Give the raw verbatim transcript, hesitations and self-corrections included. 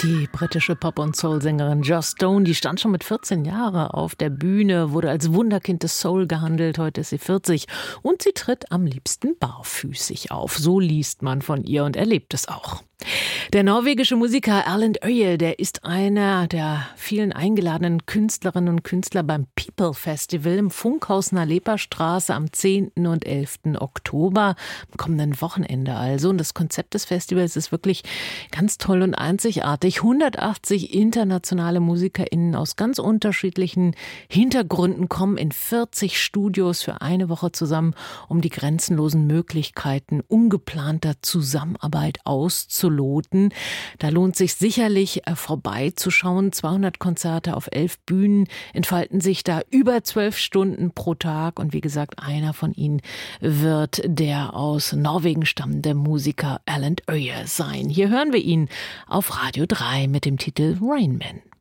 Die britische Pop- und Soul-Sängerin Joss Stone, die stand schon mit vierzehn Jahren auf der Bühne, wurde als Wunderkind des Soul gehandelt, heute ist sie vierzig und sie tritt am liebsten barfüßig auf. So liest man von ihr und erlebt es auch. Der norwegische Musiker Erlend Øye, der ist einer der vielen eingeladenen Künstlerinnen und Künstler beim People Festival im Funkhaus Nalepa-Straße am zehnten und elften Oktober, am kommenden Wochenende also. Und das Konzept des Festivals ist wirklich ganz toll und einzigartig. hundertachtzig internationale MusikerInnen aus ganz unterschiedlichen Hintergründen kommen in vierzig Studios für eine Woche zusammen, um die grenzenlosen Möglichkeiten ungeplanter Zusammenarbeit auszuloten. Da lohnt sich sicherlich vorbeizuschauen. zweihundert Konzerte auf elf Bühnen entfalten sich da über zwölf Stunden pro Tag. Und wie gesagt, einer von ihnen wird der aus Norwegen stammende Musiker Erlend Øye sein. Hier hören wir ihn auf Radio drei mit dem Titel Rain Man.